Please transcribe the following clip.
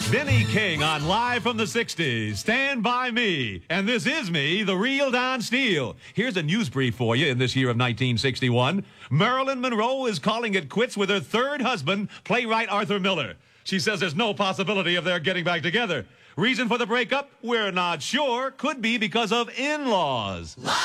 Benny King on Live from the 60s. Stand by me. And this is me, the real Don Steele. Here's a news brief for you in this year of 1961. Marilyn Monroe is calling it quits with her third husband, playwright Arthur Miller. She says there's no possibility of their getting back together. Reason for the breakup? We're not sure. Could be because of in-laws.